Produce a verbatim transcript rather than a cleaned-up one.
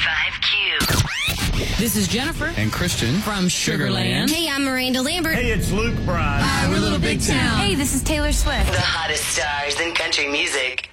five Q. This is Jennifer and Christian from Sugarland. Hey, I'm Miranda Lambert. Hey, it's Luke Bryan. Hi, we're Little Big Town. Hey, this is Taylor Swift. The hottest stars in country music.